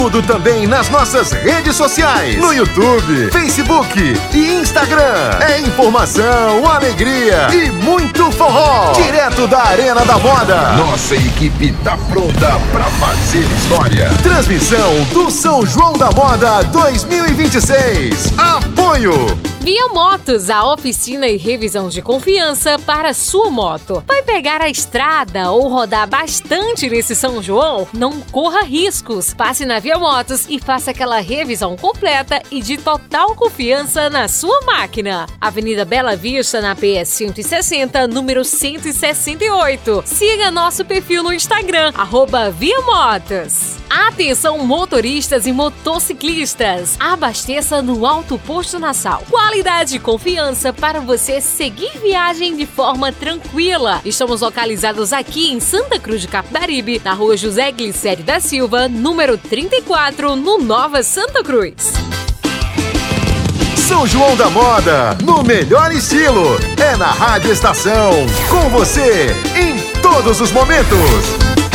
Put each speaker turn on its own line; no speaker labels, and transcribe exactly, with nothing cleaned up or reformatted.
Tudo também nas nossas redes sociais, no YouTube, Facebook e Instagram. É informação, alegria e muito forró. Direto da Arena da Moda.
Nossa equipe tá pronta pra fazer história.
Transmissão do São João da Moda dois mil e vinte e seis. Apoio
Via Motos, a oficina e revisão de confiança para sua moto. Vai pegar a estrada ou rodar bastante nesse São João? Não corra riscos. Passe na Via Motos e faça aquela revisão completa e de total confiança na sua máquina. Avenida Bela Vista, na P S cento e sessenta, número cento e sessenta e oito. Siga nosso perfil no Instagram, arroba Via Motos. Atenção motoristas e motociclistas. Abasteça no Alto Posto Nassau. Qualidade e confiança para você seguir viagem de forma tranquila. Estamos localizados aqui em Santa Cruz de Capibaribe, na rua José Glicério da Silva, número trinta e quatro, no Nova Santa Cruz.
São João da Moda, no melhor estilo. É na Rádio Estação, com você em todos os momentos.